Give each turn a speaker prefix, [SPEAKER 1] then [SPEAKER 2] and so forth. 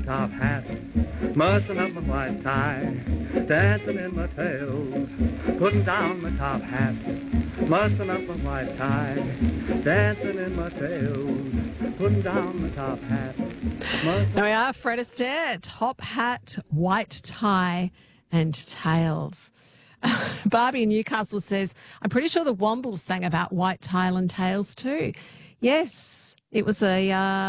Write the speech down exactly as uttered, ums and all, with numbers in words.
[SPEAKER 1] top hat, mussing up my white tie, dancing in my tails, putting down my top hat, mussing up my white tie, dancing in my tails, putting down my top hat.
[SPEAKER 2] There we are, Fred Astaire, top hat, white tie and tails. Barbie in Newcastle says, I'm pretty sure the Wombles sang about white tail and tails too. Yes, it was a... Uh,